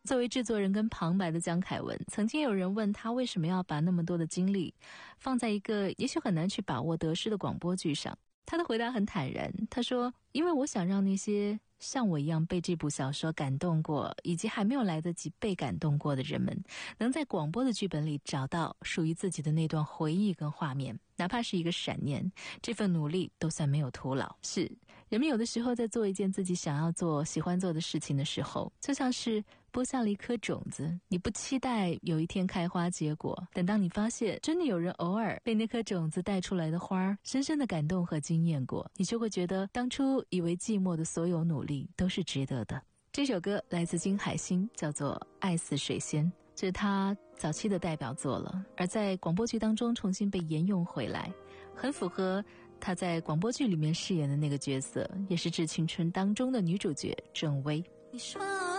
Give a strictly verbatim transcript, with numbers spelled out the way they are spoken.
作为制作人跟旁白的江凯文，曾经有人问他为什么要把那么多的精力放在一个也许很难去把握得失的广播剧上。他的回答很坦然，他说，因为我想让那些像我一样被这部小说感动过以及还没有来得及被感动过的人们，能在广播的剧本里找到属于自己的那段回忆跟画面，哪怕是一个闪念，这份努力都算没有徒劳。是，人们有的时候在做一件自己想要做喜欢做的事情的时候，就像是播下了一颗种子，你不期待有一天开花结果，但当你发现真的有人偶尔被那颗种子带出来的花深深的感动和惊艳过，你就会觉得当初以为寂寞的所有努力都是值得的。这首歌来自金海心，叫做《爱似水仙》，这是他早期的代表作了，而在广播剧当中重新被沿用回来，很符合他在广播剧里面饰演的那个角色，也是《致青春》当中的女主角郑薇。 你说